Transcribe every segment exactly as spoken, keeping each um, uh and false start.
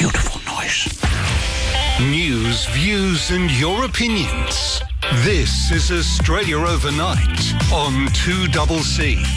beautiful noise. News, views and your opinions. This is Australia Overnight on two C C.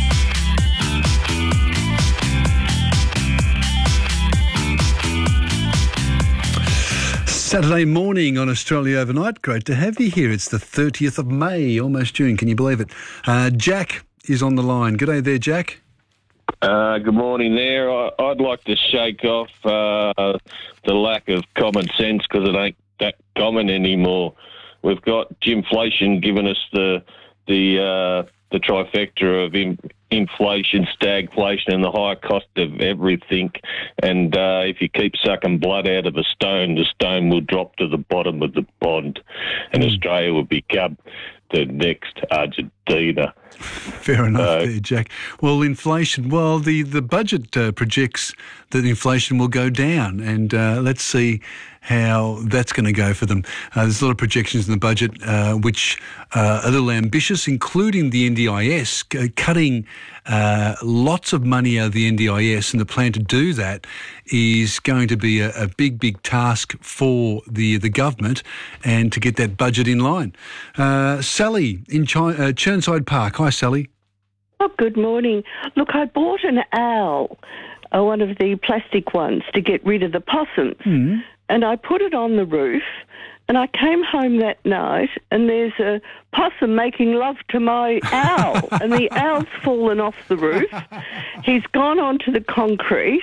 Saturday morning on Australia Overnight. Great to have you here. It's the thirtieth of May, almost June. Can you believe it? Uh, Jack is on the line. G'day there, Jack. Uh, good morning there. I, I'd like to shake off uh, the lack of common sense because it ain't that common anymore. We've got Jimflation giving us the the uh, the trifecta of in, inflation, stagflation, and the high cost of everything. And uh, if you keep sucking blood out of a stone, the stone will drop to the bottom of the pond, and mm. Australia will become the next Argentina. Fair enough uh, there, Jack. Well, inflation, well, the, the budget uh, projects that inflation will go down, and uh, let's see how that's going to go for them. Uh, there's a lot of projections in the budget uh, which uh, are a little ambitious, including the N D I S, c- cutting uh, lots of money out of the N D I S, and the plan to do that is going to be a, a big, big task for the, the government and to get that budget in line. Uh, Sally in Ch- uh, Churnside Park. Hi, Sally. Oh, good morning. Look, I bought an owl, uh, one of the plastic ones, to get rid of the possums. Mm. And I put it on the roof, and I came home that night, and there's a possum making love to my owl, and the owl's fallen off the roof. He's gone onto the concrete,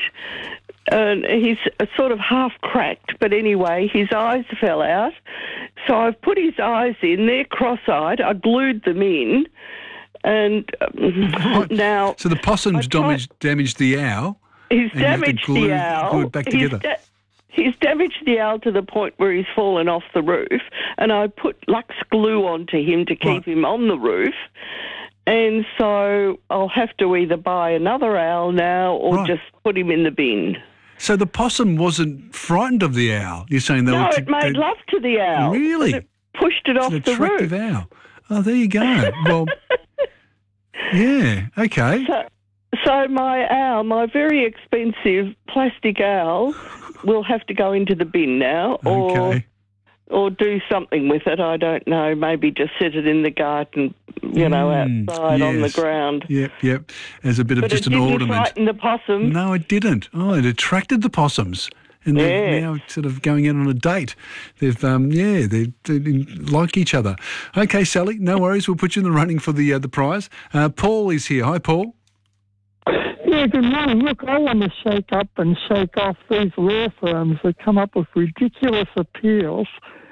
and he's sort of half cracked, but anyway, his eyes fell out. So I've put his eyes in. They're cross-eyed. I glued them in, and um, now... So the possum's damaged, damaged the owl? He's damaged glue, the owl. glue it back together. He's da- He's damaged the owl to the point where he's fallen off the roof, and I put Lux glue onto him to keep right. him on the roof. And so I'll have to either buy another owl now or right. just put him in the bin. So the possum wasn't frightened of the owl? You're saying they no, were... No, it made love to the owl. Really? It pushed it it's off an the attractive roof. owl. Oh, there you go. Well, yeah, okay. So, so my owl, my very expensive plastic owl, will have to go into the bin now, or okay. or do something with it. I don't know. Maybe just set it in the garden, you know, mm, outside yes. on the ground. Yep, yep. As a bit of but just it an didn't ornament. frighten the possum. No, it didn't. Oh, it attracted the possums. And they're yeah. now sort of going out on a date. They've, um, yeah, they, they like each other. Okay, Sally, no worries. We'll put you in the running for the uh, the prize. Uh, Paul is here. Hi, Paul. Yeah, good morning. Look, I want to shake up and shake off these law firms that come up with ridiculous appeals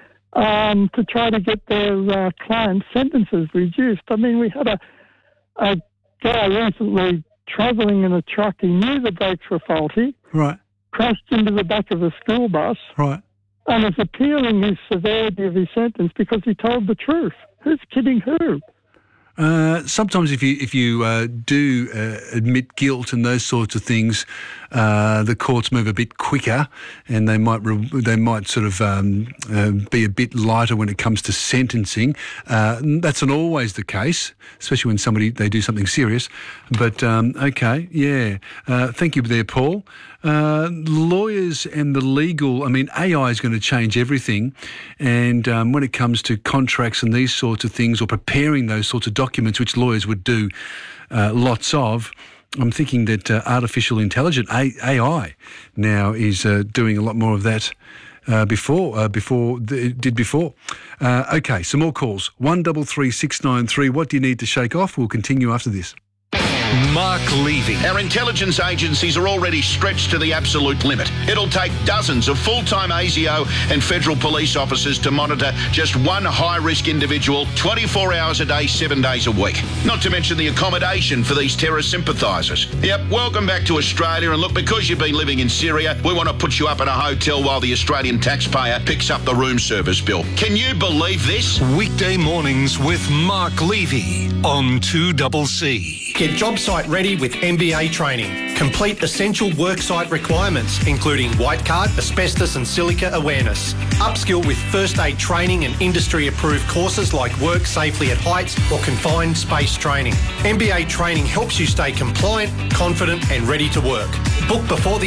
um, to try to get their uh, clients' sentences reduced. I mean, we had a, a guy recently travelling in a truck. He knew the brakes were faulty. Right. Crashed into the back of a school bus. Right. And is appealing his severity of his sentence because he told the truth. Who's kidding who? Uh, sometimes if you if you uh, do uh, admit guilt and those sorts of things, uh, the courts move a bit quicker, and they might re- they might sort of um, uh, be a bit lighter when it comes to sentencing. Uh, that's not always the case, especially when somebody they do something serious. But um, okay, yeah. Uh, thank you there, Paul. Uh, lawyers and the legal, I mean, A I is going to change everything. And um, when it comes to contracts and these sorts of things, or preparing those sorts of documents, which lawyers would do uh, lots of, I'm thinking that uh, artificial intelligence, A I, now is uh, doing a lot more of that uh, before, uh, before it did before. Uh, okay, some more calls. one three three six nine three. What do you need to shake off? We'll continue after this. Mark Levy. Our intelligence agencies are already stretched to the absolute limit. It'll take dozens of full-time A S I O and federal police officers to monitor just one high-risk individual twenty-four hours a day, seven days a week. Not to mention the accommodation for these terrorist sympathisers. Yep, welcome back to Australia, and look, because you've been living in Syria, we want to put you up in a hotel while the Australian taxpayer picks up the room service bill. Can you believe this? Weekday mornings with Mark Levy on two C C. Get job site ready with M B A training. Complete essential worksite requirements, including white card, asbestos and silica awareness. Upskill with first aid training and industry-approved courses like work safely at heights or confined space training. M B A training helps you stay compliant, confident and ready to work. Book before the